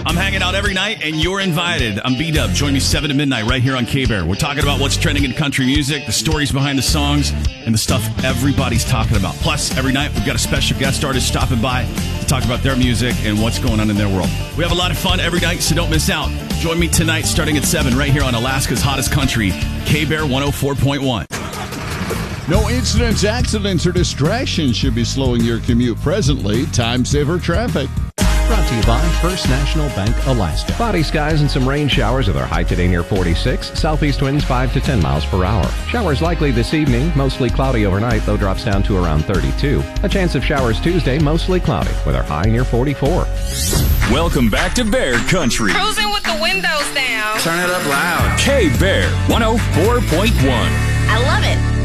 I'm hanging out every night, and you're invited. I'm B-Dub. Join me 7 to midnight right here on K-Bear. We're talking about what's trending in country music, the stories behind the songs, and the stuff everybody's talking about. Plus, every night, we've got a special guest artist stopping by to talk about their music and what's going on in their world. We have a lot of fun every night, so don't miss out. Join me tonight starting at 7 right here on Alaska's hottest country, K-Bear 104.1. No incidents, accidents, or distractions should be slowing your commute presently. Time saver traffic. Brought to you by First National Bank, Alaska. Cloudy skies and some rain showers with our high today near 46. Southeast winds 5 to 10 miles per hour. Showers likely this evening, mostly cloudy overnight, though drops down to around 32. A chance of showers Tuesday, mostly cloudy, with our high near 44. Welcome back to Bear Country. Cruising with the windows down. Turn it up loud. K-Bear 104.1. I love it.